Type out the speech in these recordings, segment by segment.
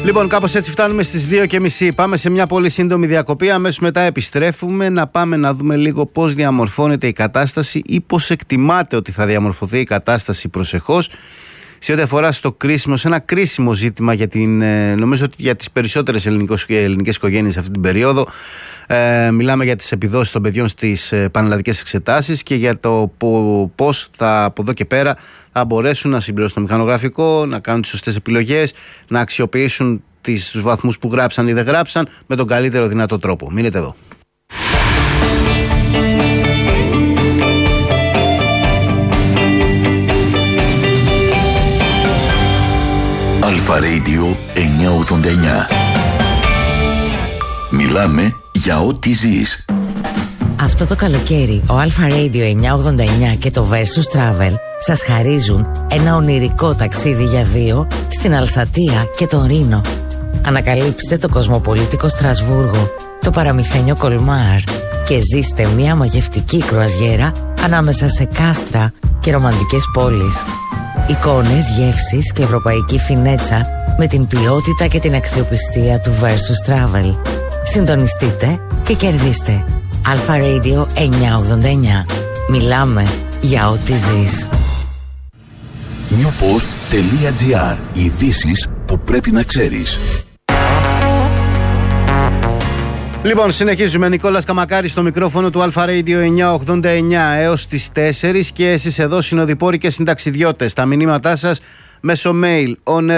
Λοιπόν, κάπως έτσι φτάνουμε στις 2:30. Πάμε σε μια πολύ σύντομη διακοπή. Αμέσως μετά επιστρέφουμε να πάμε να δούμε λίγο πώς διαμορφώνεται η κατάσταση ή πώς εκτιμάται ότι θα διαμορφωθεί η κατάσταση προσεχώς σε ό,τι αφορά σε ένα κρίσιμο ζήτημα νομίζω ότι για τις περισσότερες ελληνικές οικογένειες αυτή την περίοδο. Μιλάμε για τις επιδόσεις των παιδιών στις πανελλαδικές εξετάσεις και για το πώς από εδώ και πέρα θα μπορέσουν να συμπληρώσουν το μηχανογραφικό, να κάνουν τις σωστές επιλογές, να αξιοποιήσουν τους βαθμούς που γράψαν ή δεν γράψαν με τον καλύτερο δυνατό τρόπο. Μείνετε εδώ. Αλφα Radio 989. Μιλάμε για ό,τι ζεις. Αυτό το καλοκαίρι ο Αλφα Radio 989 και το Versus Travel σας χαρίζουν ένα ονειρικό ταξίδι για δύο στην Αλσατία και τον Ρήνο. Ανακαλύψτε το κοσμοπολίτικο Στρασβούργο, το παραμυθένιο Κολμάρ και ζήστε μια μαγευτική κρουαζιέρα ανάμεσα σε κάστρα και ρομαντικές πόλεις. Εικόνες, γεύσεις και ευρωπαϊκή φινέτσα με την ποιότητα και την αξιοπιστία του Versus Travel. Συντονιστείτε και κερδίστε. Αλφα Radio 989. Μιλάμε για ό,τι ζεις. newpost.gr. Ειδήσεις που πρέπει να ξέρεις. Λοιπόν, συνεχίζουμε. Νικόλας Καμακάρης στο μικρόφωνο του Αλφα Radio 989 έως τις 4 και εσείς εδώ συνοδοιπόροι και συνταξιδιώτες. Τα μηνύματά σας μέσω mail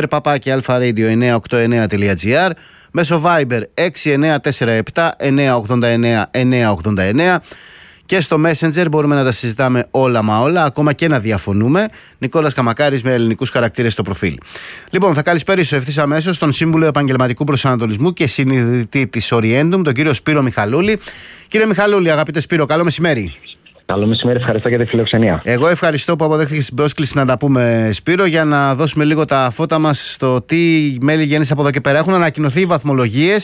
onair@alfaradio989.gr, μέσω Viber 6947 989 989 και στο Messenger μπορούμε να τα συζητάμε όλα μα όλα, ακόμα και να διαφωνούμε. Νικόλας Καμακάρης με ελληνικούς χαρακτήρες στο προφίλ. Λοιπόν, θα καλησπέρισω ευθύς αμέσως τον Σύμβουλο Επαγγελματικού Προσανατολισμού και συνειδητή της Orientum, τον κύριο Σπύρο Μιχαλούλη. Κύριε Μιχαλούλη, αγαπητέ Σπύρο, καλό μεσημέρι. Καλό μεσημέρι, ευχαριστώ για τη φιλοξενία. Εγώ ευχαριστώ που αποδέχτηκες την πρόσκληση να τα πούμε, Σπύρο, για να δώσουμε λίγο τα φώτα μας στο τι μέλη γέννηση από εδώ και πέρα. Έχουν ανακοινωθεί οι βαθμολογίες.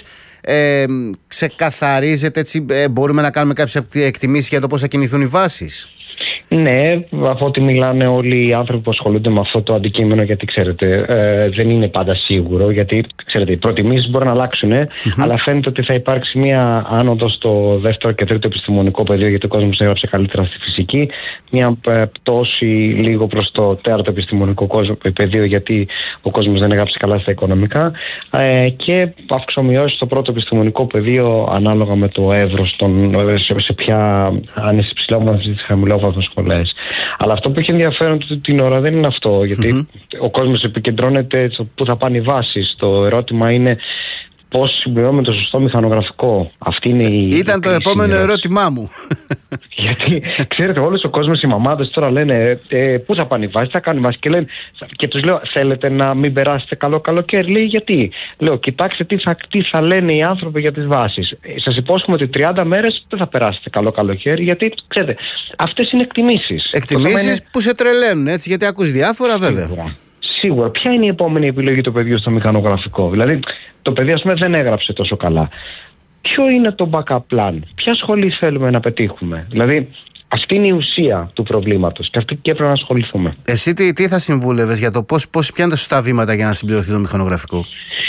Ξεκαθαρίζεται έτσι, μπορούμε να κάνουμε κάποιες εκτιμήσεις για το πώς θα κινηθούν οι βάσεις? Ναι, από ό,τι μιλάνε όλοι οι άνθρωποι που ασχολούνται με αυτό το αντικείμενο, γιατί ξέρετε, δεν είναι πάντα σίγουρο, γιατί ξέρετε, οι προτιμήσεις μπορούν να αλλάξουν, αλλά φαίνεται ότι θα υπάρξει μια άνοδο στο δεύτερο και τρίτο επιστημονικό πεδίο, γιατί ο κόσμος έγραψε καλύτερα στη φυσική, μια πτώση λίγο προς το τέταρτο επιστημονικό πεδίο, γιατί ο κόσμος δεν έγραψε καλά στα οικονομικά, και αυξομοιώσει στο πρώτο επιστημονικό πεδίο, ανάλογα με το εύρος, σε ποια, αν είναι υψηλόβαθμες ή χαμηλόβαθμες σχολές. Αλλά αυτό που έχει ενδιαφέρον την ώρα δεν είναι αυτό, γιατί ο κόσμος επικεντρώνεται στο πού θα πάνε οι βάσεις. Το ερώτημα είναι πώς συμπληρώνουμε το σωστό μηχανογραφικό. Αυτή είναι Ήταν το επόμενο ερώτημά μου. Γιατί ξέρετε, όλος ο κόσμος, οι μαμάδες τώρα λένε πού θα πάνε οι βάσεις, θα κάνουν βάσεις. Και τους λέω, θέλετε να μην περάσετε καλό καλοκαίρι? Λέει, γιατί? Λέω, κοιτάξτε τι θα λένε οι άνθρωποι για τις βάσεις. Σας υπόσχομαι ότι 30 μέρες δεν θα περάσετε καλό καλοκαίρι, γιατί ξέρετε, αυτές είναι εκτιμήσεις. Εκτιμήσεις που σε τρελαίνουν, έτσι, γιατί ακούς διάφορα, βέβαια. Σίγουρα. Ποια είναι η επόμενη επιλογή του παιδιού στο μηχανογραφικό? Δηλαδή, το παιδί, ας πούμε, δεν έγραψε τόσο καλά. Ποιο είναι το backup plan? Ποια σχολή θέλουμε να πετύχουμε? Δηλαδή, αυτή είναι η ουσία του προβλήματος και αυτή και πρέπει να ασχοληθούμε. Εσύ τι θα συμβούλευες για το ποια είναι τα σωστά βήματα για να συμπληρωθεί το μηχανογραφικό?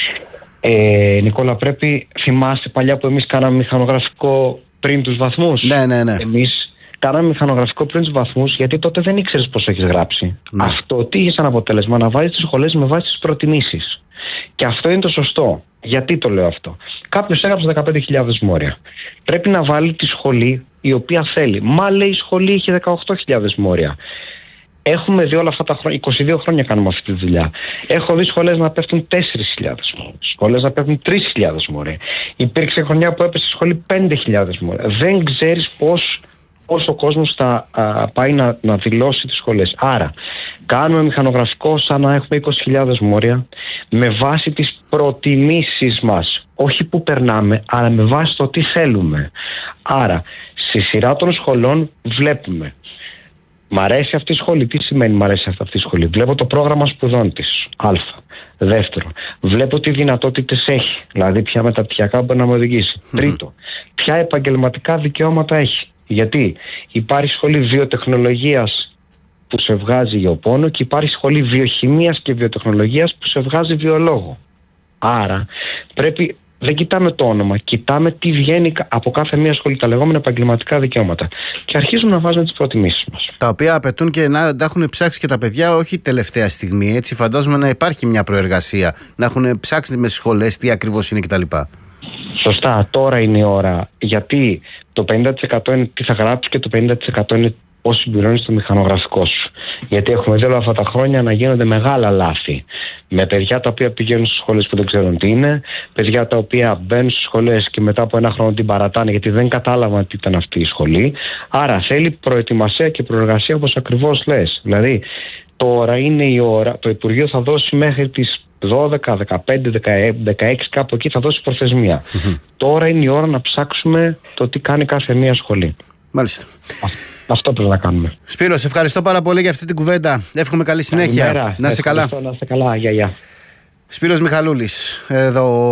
Νικόλα, θυμάστε παλιά που εμείς κάναμε μηχανογραφικό πριν τους βαθμούς? Ναι. Εμείς κάναμε μηχανογραφικό πριν τους βαθμούς, γιατί τότε δεν ήξερες πώς έχεις γράψει. Ναι. Αυτό τι είχε σαν αποτέλεσμα? Να βάζεις τις σχολές με βάση τις προτιμήσεις. Και αυτό είναι το σωστό. Γιατί το λέω αυτό? Κάποιος έγραψε 15.000 μόρια. Πρέπει να βάλει τη σχολή η οποία θέλει. Μα λέει η σχολή είχε 18.000 μόρια. Έχουμε δει όλα αυτά τα χρόνια, 22 χρόνια κάνουμε αυτή τη δουλειά. Έχω δει σχολές να πέφτουν 4.000 μόρια, σχολές να πέφτουν 3.000 μόρια. Υπήρξε χρονιά που έπεσε σχολή 5.000 μόρια. Δεν ξέρεις πώς ο κόσμος θα πάει να δηλώσει τις σχολές. Άρα, κάνουμε μηχανογραφικό σαν να έχουμε 20.000 μόρια με βάση τις προτιμήσεις μας. Όχι που περνάμε, αλλά με βάση το τι θέλουμε. Άρα, στη σειρά των σχολών βλέπουμε. Μ' αρέσει αυτή η σχολή. Τι σημαίνει μ' αρέσει αυτή η σχολή? Βλέπω το πρόγραμμα σπουδών της. Α. Δεύτερο, βλέπω τι δυνατότητες έχει. Δηλαδή, ποια μεταπτυχιακά μπορεί να με οδηγήσει. Τρίτο, ποια επαγγελματικά δικαιώματα έχει. Γιατί υπάρχει σχολή βιοτεχνολογίας που σε βγάζει γεωπόνο και υπάρχει σχολή βιοχημίας και βιοτεχνολογίας που σε βγάζει βιολόγο. Άρα πρέπει. Δεν κοιτάμε το όνομα, κοιτάμε τι βγαίνει από κάθε μία σχολή, τα λεγόμενα επαγγελματικά δικαιώματα. Και αρχίζουμε να βάζουμε τις προτιμήσεις μας. Τα οποία απαιτούν και να τα έχουν ψάξει και τα παιδιά, όχι τελευταία στιγμή. Έτσι, φαντάζομαι να υπάρχει μια προεργασία, να έχουν ψάξει με σχολές τι ακριβώς είναι κτλ. Σωστά, τώρα είναι η ώρα. Γιατί το 50% είναι τι θα γράψεις και το 50% είναι πώς συμπληρώνεις το μηχανογραφικό σου. Γιατί έχουμε δει όλα αυτά τα χρόνια να γίνονται μεγάλα λάθη. Με παιδιά τα οποία πηγαίνουν στις σχολές που δεν ξέρουν τι είναι, παιδιά τα οποία μπαίνουν στις σχολές και μετά από ένα χρόνο την παρατάνε γιατί δεν κατάλαβαν τι ήταν αυτή η σχολή. Άρα θέλει προετοιμασία και προεργασία, όπως ακριβώς λες. Δηλαδή, τώρα είναι η ώρα, το Υπουργείο θα δώσει μέχρι τις 12, 15, 16, κάπου εκεί θα δώσει προθεσμία. Τώρα είναι η ώρα να ψάξουμε το τι κάνει κάθε μία σχολή. Μάλιστα. Αυτό πρέπει να κάνουμε. Σπύρο, σε ευχαριστώ πάρα πολύ για αυτή την κουβέντα. Εύχομαι καλή συνέχεια. Καλημέρα. Να είσαι καλά. Να είσαι καλά. Γεια. Σπύρος Μιχαλούλης εδώ.